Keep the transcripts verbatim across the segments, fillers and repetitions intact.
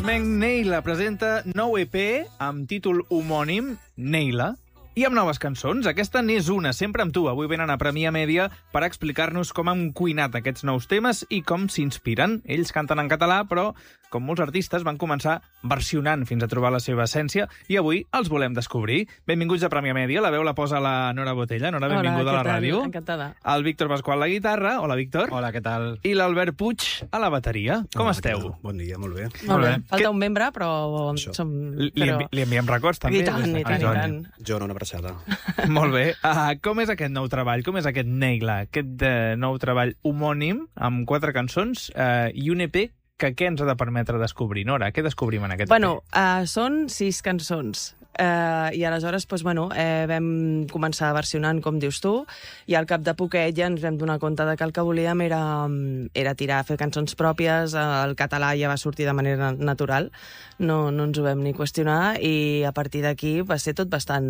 barcelonenc Neila presenta nou E P amb títol homònim, Neila, i amb noves cançons. Aquesta n'és una, sempre amb tu. Avui venen a Premià Mèdia per explicar-nos com han cuinat aquests nous temes i com s'inspiren. Ells canten en català, però, com molts artistes, van començar versionant fins a trobar la seva essència i avui els volem descobrir. Benvinguts a Premià Mèdia. La veu la posa la Nora Botella. Nora, benvinguda a la ràdio. Encantada. El Víctor Pasqual a la guitarra. Hola, Víctor. Hola, què tal? I l'Albert Puig a la bateria. Com Hola, esteu? Bon dia, molt bé. Molt bé. Falta Que- un membre, però... Això. Som... Li, però... envi li enviem records, també. I tant, des i d'aquí. tant, i tant. Jo, una abraçada. Molt bé. Uh, com és aquest nou treball? Com és aquest Neila? Aquest uh, nou treball homònim amb quatre cançons uh, i un E P que què ens ha de permetre descobrir? Nora, què descobrim en aquest Bueno, E P? uh, són sis cançons. Uh, I aleshores, doncs, bueno, eh, vam començar versionant, com dius tu, i al cap de poquet ja ens vam donar compte de que el que volíem era, era tirar, fer cançons pròpies. El català ja va sortir de manera natural, no, no ens ho vam ni qüestionar, i a partir d'aquí va ser tot bastant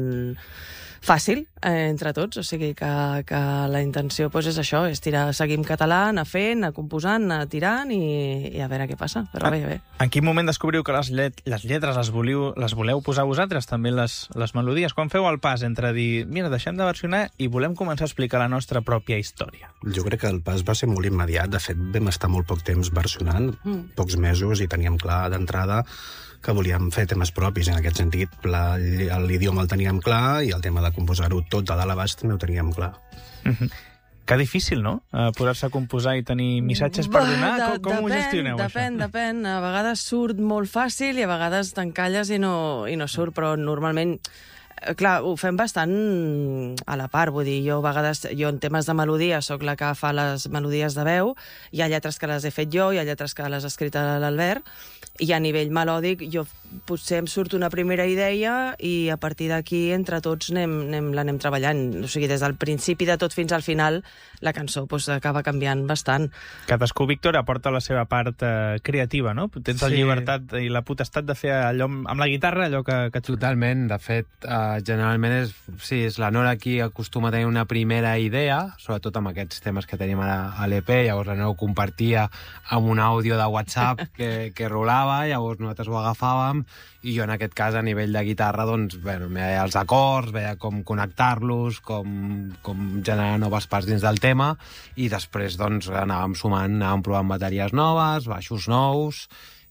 fàcil eh, entre tots, o sigui que, que la intenció doncs, és això, és tirar, seguir en català, anar fent, anar composant, anar tirant i, i a veure què passa, però bé, bé. En quin moment descobriu que les, llet les lletres les, voliu, les voleu posar vosaltres, també les, les melodies? Quan feu el pas entre dir, mira, deixem de versionar i volem començar a explicar la nostra pròpia història? Jo crec que el pas va ser molt immediat. De fet, vam estar molt poc temps versionant, Mm. pocs mesos, i teníem clar d'entrada que volíem fer temes propis. En aquest sentit, la- l'idioma el teníem clar i el tema de composar-ho tot de dalt a baix també ho teníem clar. Mhm. Que difícil, no? Uh, Posar-se a composar i tenir missatges per donar. De- Com, com ho depèn, gestioneu, depèn, això? Depèn, A vegades surt molt fàcil i a vegades t'encalles i no, i no surt, però normalment... eh, Clar, ho fem bastant a la part, vull dir, jo a vegades, jo en temes de melodia sóc la que fa les melodies de veu, hi ha lletres que les he fet jo, hi ha lletres que les ha escrit l'Albert, i a nivell melòdic jo potser em surt una primera idea i a partir d'aquí entre tots anem, anem, l'anem treballant. O sigui, des del principi de tot fins al final la cançó doncs, acaba canviant bastant. Cadascú, Víctor, aporta la seva part eh, creativa, no? Tens la Sí. llibertat i la potestat de fer allò amb, amb la guitarra, allò que, que et surt. Totalment. De fet, uh, generalment és, sí, és la Nora qui acostuma a tenir una primera idea, sobretot amb aquests temes que tenim ara a l'E P, llavors la Nora ho compartia amb un àudio de WhatsApp que, que rolava, llavors nosaltres ho agafàvem, i jo en aquest cas a nivell de guitarra doncs, bueno, veia els acords, veia com connectar-los, com, com generar noves parts dins del tema, i després doncs anàvem sumant, anàvem provant bateries noves, baixos nous,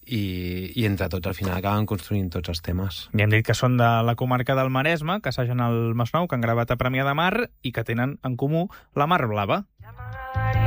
i, i entre tots al final acaben construint tots els temes. I hem dit que són de la comarca del Maresme, que assagen al Masnou, que han gravat a Premià de Mar i que tenen en comú la Mar Blava.